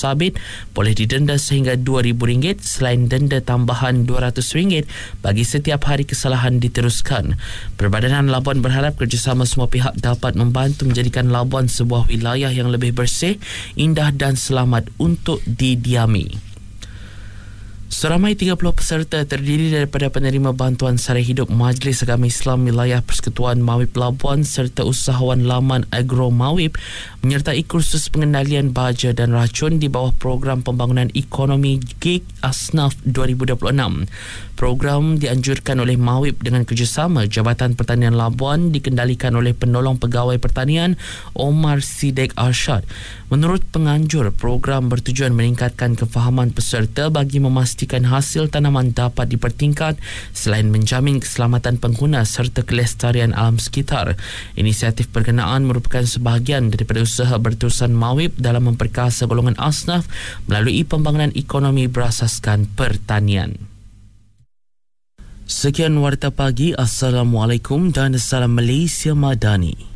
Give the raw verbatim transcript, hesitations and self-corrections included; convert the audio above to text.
sabit boleh didenda sehingga dua ribu ringgit selain denda tambahan dua ratus ringgit bagi setiap hari kesalahan diteruskan. Perbadanan Labuan berharap kerjasama semua pihak dapat membantu menjadikan Labuan sebuah wilayah yang lebih bersih, indah dan selamat untuk didiami. Seramai tiga puluh peserta terdiri daripada penerima bantuan sara hidup Majlis Agama Islam Wilayah Persekutuan Mawib Labuan serta usahawan laman Agro Mawib menyertai kursus pengendalian baja dan racun di bawah program pembangunan ekonomi Gig Asnaf dua ribu dua puluh enam. Program dianjurkan oleh Mawib dengan kerjasama Jabatan Pertanian Labuan dikendalikan oleh Penolong Pegawai Pertanian Omar Sidek Arshad. Menurut penganjur, program bertujuan meningkatkan kefahaman peserta bagi memastikan hasil tanaman dapat dipertingkat selain menjamin keselamatan pengguna serta kelestarian alam sekitar. Inisiatif berkenaan merupakan sebahagian daripada usaha berterusan Mawib dalam memperkasa golongan asnaf melalui pembangunan ekonomi berasaskan pertanian. Sekian Warta Pagi. Assalamualaikum dan salam Malaysia Madani.